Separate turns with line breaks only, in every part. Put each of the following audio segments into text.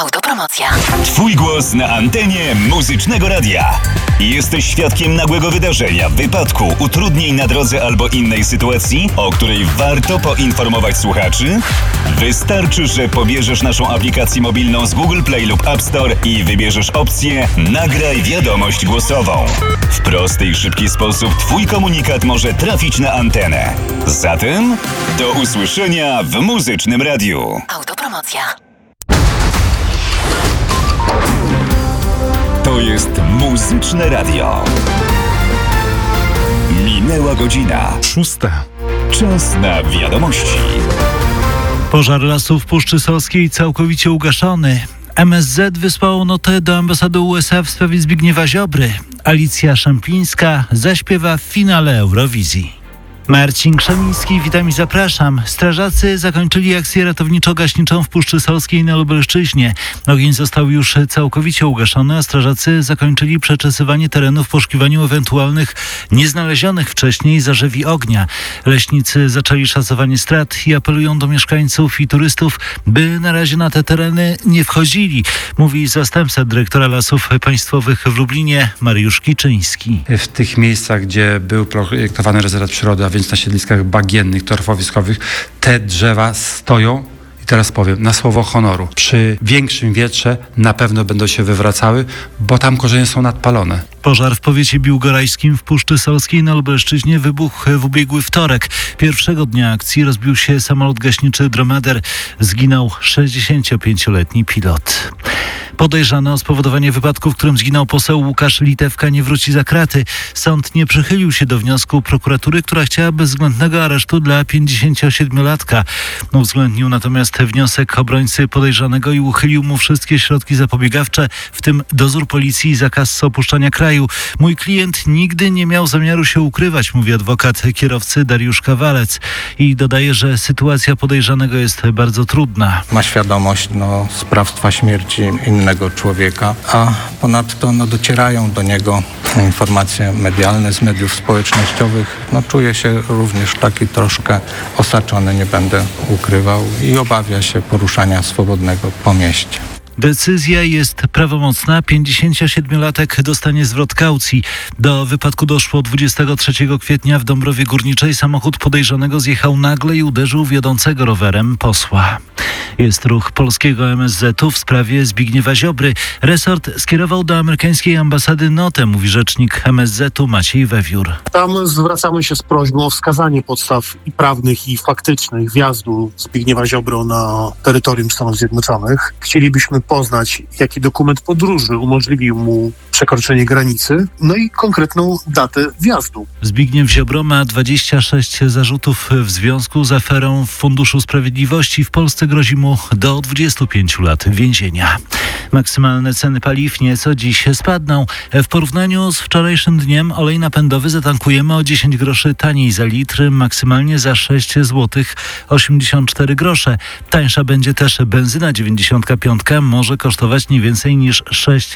Autopromocja.
Twój głos na antenie muzycznego radia. Jesteś świadkiem nagłego wydarzenia, wypadku, utrudnień na drodze albo innej sytuacji, o której warto poinformować słuchaczy? Wystarczy, że pobierzesz naszą aplikację mobilną z Google Play lub App Store i wybierzesz opcję Nagraj wiadomość głosową. W prosty i szybki sposób Twój komunikat może trafić na antenę. Zatem do usłyszenia w muzycznym radiu.
Autopromocja.
To jest Muzyczne Radio. Minęła godzina.
6.
Czas na wiadomości.
Pożar lasów Puszczy Solskiej całkowicie ugaszony. MSZ wysłało notę do ambasady USA w sprawie Zbigniewa Ziobry. Alicja Szemplińska zaśpiewa w finale Eurowizji. Marcin Krzemiński, witam i zapraszam. Strażacy zakończyli akcję ratowniczo-gaśniczą w Puszczy Solskiej na Lubelszczyźnie. Ogień został już całkowicie ugaszony, a strażacy zakończyli przeczesywanie terenu w poszukiwaniu ewentualnych nieznalezionych wcześniej zarzewi ognia. Leśnicy zaczęli szacowanie strat i apelują do mieszkańców i turystów, by na razie na te tereny nie wchodzili, mówi zastępca dyrektora Lasów Państwowych w Lublinie Mariusz Kiczyński.
W tych miejscach, gdzie był projektowany rezerwat przyrody, a więc na siedliskach bagiennych, torfowiskowych, te drzewa stoją, i teraz powiem, na słowo honoru. Przy większym wietrze na pewno będą się wywracały, bo tam korzenie są nadpalone.
Pożar w powiecie biłgorajskim w Puszczy Solskiej na Lubelszczyźnie wybuchł w ubiegły wtorek. Pierwszego dnia akcji rozbił się samolot gaśniczy Dromedair. Zginął 65-letni pilot. Podejrzany o spowodowanie wypadku, w którym zginął poseł Łukasz Litewka, nie wróci za kraty. Sąd nie przychylił się do wniosku prokuratury, która chciała bezwzględnego aresztu dla 57-latka. Uwzględnił natomiast wniosek obrońcy podejrzanego i uchylił mu wszystkie środki zapobiegawcze, w tym dozór policji i zakaz opuszczania kraju. Mój klient nigdy nie miał zamiaru się ukrywać, mówi adwokat kierowcy Dariusz Kawalec. I dodaje, że sytuacja podejrzanego jest bardzo trudna.
Ma świadomość sprawstwa śmierci innego człowieka, a ponadto docierają do niego informacje medialne z mediów społecznościowych. Czuje się również taki troszkę osaczony, nie będę ukrywał, i obawia się poruszania swobodnego po mieście.
Decyzja jest prawomocna. 57-latek dostanie zwrot kaucji. Do wypadku doszło 23 kwietnia w Dąbrowie Górniczej. Samochód podejrzanego zjechał nagle i uderzył w jadącego rowerem posła. Jest ruch polskiego MSZ-u w sprawie Zbigniewa Ziobry. Resort skierował do amerykańskiej ambasady notę, mówi rzecznik MSZ-u Maciej Wewiór.
Tam zwracamy się z prośbą o wskazanie podstaw i prawnych i faktycznych wjazdu Zbigniewa Ziobro na terytorium Stanów Zjednoczonych. Chcielibyśmy poznać, jaki dokument podróży umożliwił mu przekroczenie granicy, i konkretną datę wjazdu.
Zbigniew Ziobro ma 26 zarzutów w związku z aferą w Funduszu Sprawiedliwości. W Polsce grozi mu do 25 lat więzienia. Maksymalne ceny paliw nieco dziś spadną. W porównaniu z wczorajszym dniem olej napędowy zatankujemy o 10 groszy taniej za litr, maksymalnie za 6 zł 84 grosze. Tańsza będzie też benzyna 95, może kosztować nie więcej niż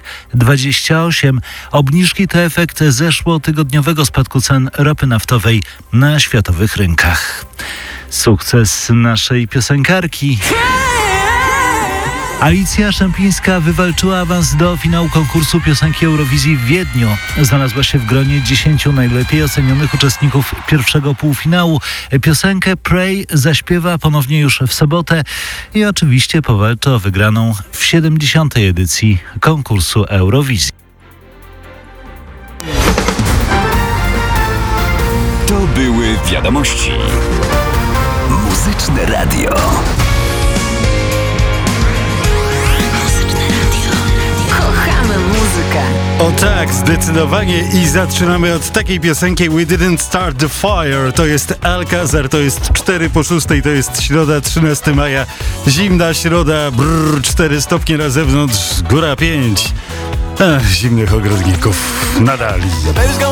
6,28. Obniżki to efekt zeszłotygodniowego spadku cen ropy naftowej na światowych rynkach. Sukces naszej piosenkarki. Alicja Szemplińska wywalczyła awans do finału konkursu piosenki Eurowizji w Wiedniu. Znalazła się w gronie 10 najlepiej ocenionych uczestników pierwszego półfinału. Piosenkę Pray zaśpiewa ponownie już w sobotę i oczywiście powalczy o wygraną w 70. edycji konkursu Eurowizji.
To były wiadomości. Muzyczne Radio.
O tak, zdecydowanie, i zaczynamy od takiej piosenki We Didn't Start the Fire. To jest Alcazar, to jest 4:06, to jest środa 13 maja. Zimna środa, 4 stopnie na zewnątrz, góra 5. Zimnych ogrodników nadali.